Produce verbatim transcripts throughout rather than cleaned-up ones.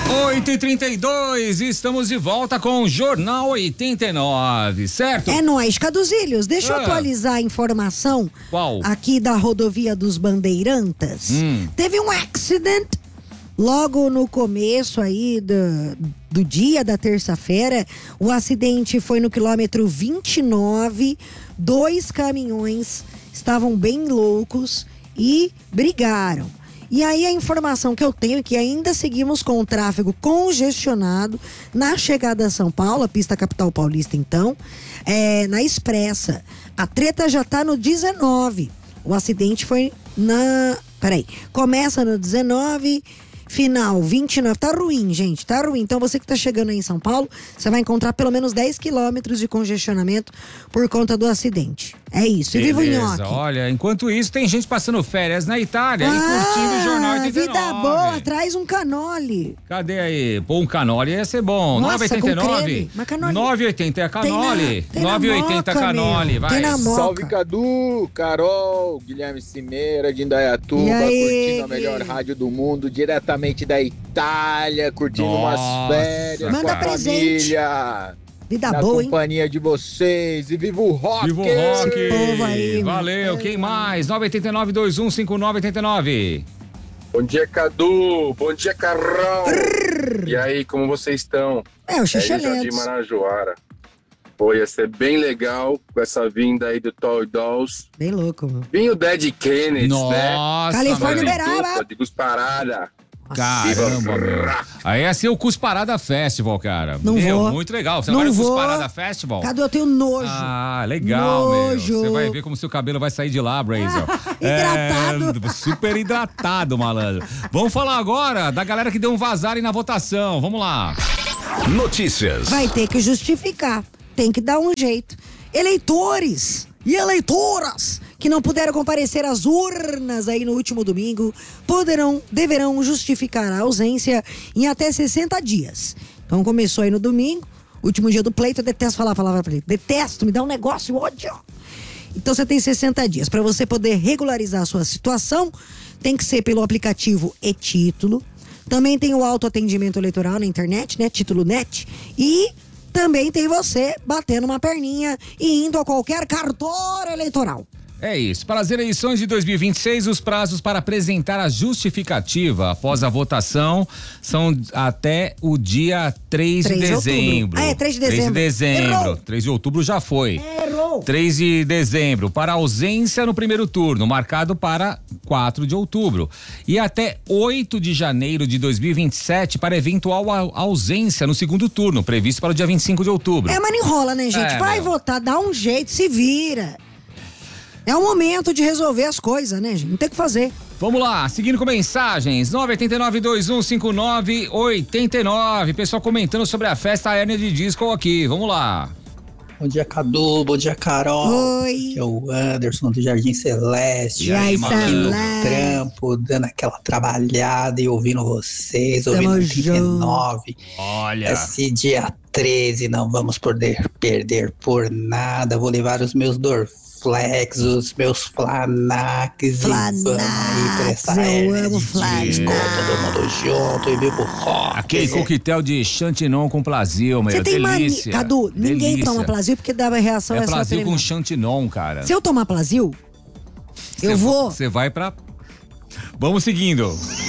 oito e trinta e dois, estamos de volta com o Jornal oitenta e nove, certo? É nóis, Caduzílios, deixa eu Ah. atualizar a informação. Qual? Aqui da rodovia dos Bandeirantes. Hum. Teve um acident logo no começo aí do, do dia da terça-feira. O acidente foi no quilômetro vinte e nove. Dois caminhões estavam bem loucos e brigaram. E aí a informação que eu tenho é que ainda seguimos com o tráfego congestionado na chegada a São Paulo, a pista capital paulista então, é, na Expressa. A treta já tá no dezenove. O acidente foi na... Peraí. Começa no dezenove, final vinte e nove. Tá ruim, gente, tá ruim. Então você que tá chegando aí em São Paulo, você vai encontrar pelo menos dez quilômetros de congestionamento por conta do acidente. É isso. E viva o Beleza, nhoque. olha, enquanto isso tem gente passando férias na Itália e Ah, curtindo o Jornal oitenta e nove. vida boa, traz um canole. Cadê aí? Pô, um canole ia ser bom. Nossa, nove e oitenta e com nove. creme. Mas canole- nove e oitenta é canole. Tem na- tem na nove e oitenta moca, canole, meu. vai. Tem na moca. Salve Cadu, Carol, Guilherme Cimeira de Indaiatuba, E aí, curtindo a melhor Gui? rádio do mundo, diretamente da Itália, curtindo Nossa, umas férias Manda com a presente. família, Vida na boa, hein? companhia de vocês, e viva o rock! Viva o rock! Esse povo aí, Valeu, meu. quem mais? nove oito nove, dois um cinco nove oito nove. Bom dia, Cadu. Bom dia, Carol. E aí, como vocês estão? É, o É Xuxa aí, Jardim Lentes. Marajoara. Pô, ia ser bem legal com essa vinda aí do Toy Dolls. Bem louco, meu. Vinha o Dead Kennedy, né? Nossa, Califórnia meu. Uberaba. De Cusparada. Caramba, meu. Aí ia ser o Cusparada Festival, cara. Não meu, vou. muito legal. Você Não não vai no vou. Cusparada Festival? Cadu, eu tenho nojo. Ah, legal, Nojo. meu. Você vai ver como seu cabelo vai sair de lá, Brazel. Hidratado. É, super hidratado, malandro. Vamos falar agora da galera que deu um vazar aí na votação. Vamos lá. Notícias. Vai ter que justificar. Tem que dar um jeito. Eleitores e eleitoras que não puderam comparecer às urnas aí no último domingo poderão, deverão justificar a ausência em até sessenta dias. Então começou aí no domingo, último dia do pleito. Eu detesto falar a palavra pleito. Detesto, me dá um negócio, ódio. Então você tem sessenta dias. Para você poder regularizar a sua situação, tem que ser pelo aplicativo e-Título. Também tem o autoatendimento eleitoral na internet, né? Título Net. E também tem você batendo uma perninha e indo a qualquer cartório eleitoral. É isso. Para as eleições de dois mil e vinte e seis, os prazos para apresentar a justificativa após a votação são até o dia três de três de dezembro. outubro. Ah, é três de três de dezembro. dezembro. Errou. três de outubro já foi. Errou! três de dezembro, para ausência no primeiro turno, marcado para quatro de outubro. E até oito de janeiro de dois mil e vinte e sete, para eventual au- ausência no segundo turno, previsto para o dia vinte e cinco de outubro. É, mas não enrola, né, gente? É, Vai meu. votar, dá um jeito, se vira. É o momento de resolver as coisas, né, gente? Não tem o que fazer. Vamos lá, seguindo com mensagens, nove oito nove, dois um cinco nove oito nove. Pessoal comentando sobre a festa Hérnia de Disco aqui, vamos lá. Bom dia, Cadu. Bom dia, Carol. Oi. Aqui é o Anderson do Jardim Celeste. E aí, Aqui no Celeste? trampo, dando aquela trabalhada e ouvindo vocês, Tamo ouvindo junto. trinta e nove. Olha. Esse dia treze não vamos poder perder por nada. Vou levar os meus Dorflex, os meus Flanax. Flanax, E vamos aí pra essa eu hérnia amo de Flanax. disco, todo mundo junto e vivo rock. Aquele coquetel de chantinon com Plasil, meu. Você tem mania. delícia. Cadu, ninguém Delícia. toma Plasil porque dá reação É essa Plasil com televisão. chantinon, cara. Se eu tomar Plasil, eu vou. Você vai pra... Vamos seguindo.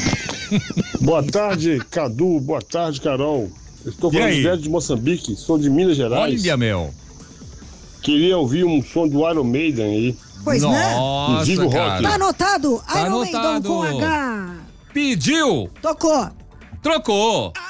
Boa tarde, Cadu. Boa tarde, Carol. Eu Estou E falando aí? direto de Moçambique, sou de Minas Gerais. Olha, meu. Queria ouvir um som do Iron Maiden aí. Pois né? Nossa, Viva o cara. rock. Tá anotado? Tá Iron Maiden anotado. com H. Pediu, Tocou. trocou.